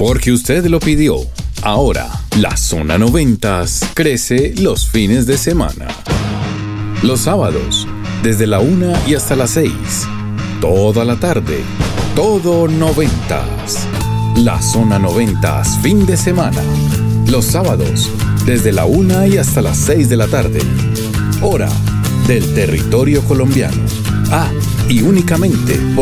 Porque usted lo pidió. Ahora, la Zona 90 crece los fines de semana. Los sábados, desde la 1 y hasta las 6. Toda la tarde, todo 90. La Zona 90 fin de semana. Los sábados, desde la 1 y hasta las 6 de la tarde. Hora del territorio colombiano. Y únicamente por